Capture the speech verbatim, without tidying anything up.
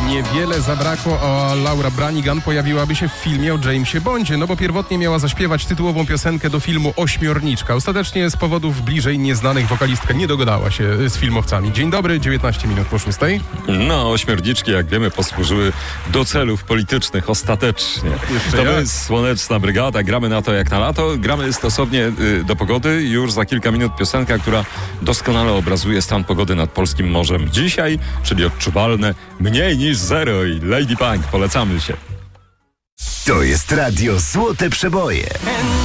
Niewiele zabrakło, a Laura Branigan pojawiłaby się w filmie o Jamesie Bondzie, no bo pierwotnie miała zaśpiewać tytułową piosenkę do filmu Ośmiorniczka. Ostatecznie z powodów bliżej nieznanych wokalistka nie dogadała się z filmowcami. Dzień dobry, dziewiętnaście minut po szóstej. No, ośmiorniczki, jak wiemy, posłużyły do celów politycznych ostatecznie. Jeszcze to jak? jest Słoneczna Brygada, gramy na to jak na lato, gramy stosownie y, do pogody. Już za kilka minut piosenka, która doskonale obrazuje stan pogody nad polskim morzem dzisiaj, czyli odczuwalne mniej niż zero i Lady Punk, polecamy się. To jest radio Złote Przeboje.